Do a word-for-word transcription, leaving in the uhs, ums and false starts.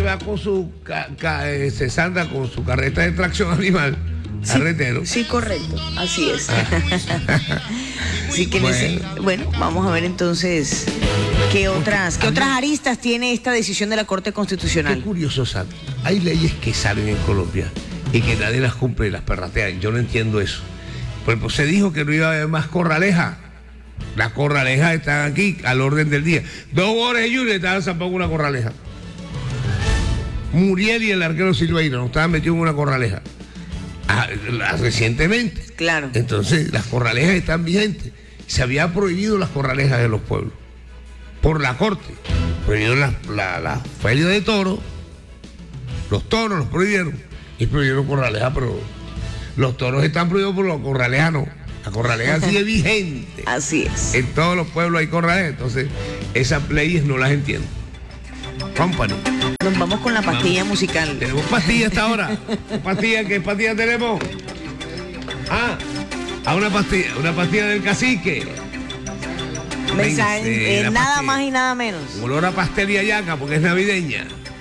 va con su ca, ca, eh, se anda con su carreta de tracción animal, sí, carretero. Sí, correcto, así es. Ah. Así que Bueno. nece- bueno, vamos a ver entonces qué otras, qué otras aristas tiene esta decisión de la Corte Qué Constitucional. curioso, Sandy. Hay leyes que salen en Colombia y que nadie las cumple y las perratean. Yo no entiendo eso. Por ejemplo, se dijo que no iba a haber más corralejas. Las corralejas están aquí al orden del día. Dos horas de lluvia estaban zampando una corraleja. Muriel y el arquero Silveira no estaban metidos en una corraleja. Ah, ah, recientemente. Claro. Entonces, las corralejas están vigentes. Se había prohibido las corralejas de los pueblos. Por la Corte. Prohibieron la, la, la feria de toros. Los toros los prohibieron. Y prohibieron corralejas, pero los toros están prohibidos, por los corralejas no. La corraleja sigue vigente. Así es. En todos los pueblos hay corralejas. Entonces, esas leyes no las entiendo. Company. Nos vamos con la pastilla musical. Tenemos pastilla hasta ahora. ¿Qué pastilla? ¿Qué pastilla tenemos? Ah, a una pastilla, una pastilla del cacique. Mensaje, Vence, eh, la nada pastilla. más y nada menos. Olor a pastel y hallaca porque es navideña.